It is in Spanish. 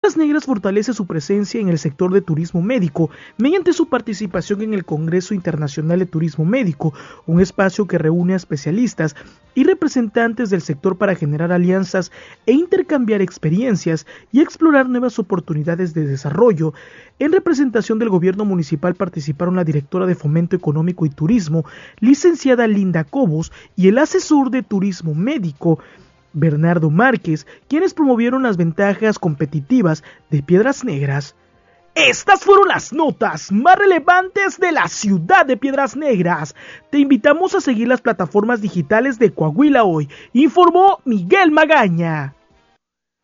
Piedras Negras fortalece su presencia en el sector de turismo médico mediante su participación en el Congreso Internacional de Turismo Médico, un espacio que reúne a especialistas y representantes del sector para generar alianzas e intercambiar experiencias y explorar nuevas oportunidades de desarrollo. En representación del gobierno municipal participaron la directora de Fomento Económico y Turismo, licenciada Linda Cobos, y el asesor de Turismo Médico, Bernardo Márquez, quienes promovieron las ventajas competitivas de Piedras Negras. Estas fueron las notas más relevantes de la ciudad de Piedras Negras. Te invitamos a seguir las plataformas digitales de Coahuila Hoy, informó Miguel Magaña.